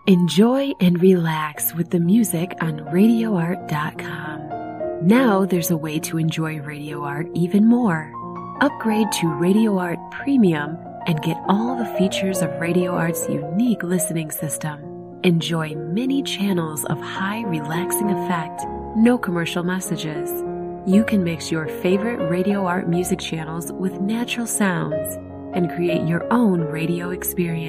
Enjoy and relax with the music on RadioArt.com. Now there's a way to enjoy Radio Art even more. Upgrade to Radio Art Premium and get all the features of Radio Art's unique listening system. Enjoy many channels of high relaxing effect, no commercial messages. You can mix your favorite Radio Art music channels with natural sounds and create your own radio experience.